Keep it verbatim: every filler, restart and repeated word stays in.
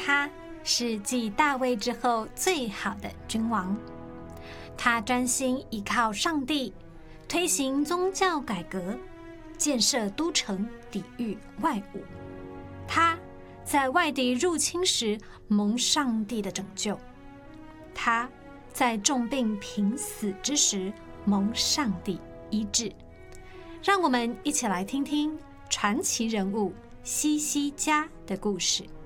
他是继大卫之后最好的君王。他专心依靠上帝，推行宗教改革，建设都城，抵御外侮。他在外敌入侵时蒙上帝的拯救，他在重病濒死之时蒙上帝医治。让我们一起来听听传奇人物西西家的故事。